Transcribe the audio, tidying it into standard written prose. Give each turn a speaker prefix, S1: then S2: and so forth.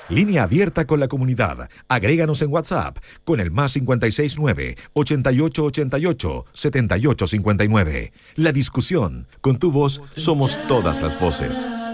S1: Línea abierta con la comunidad. Agréganos en WhatsApp con el +569 8888 7859. La discusión. Con tu voz somos todas las voces.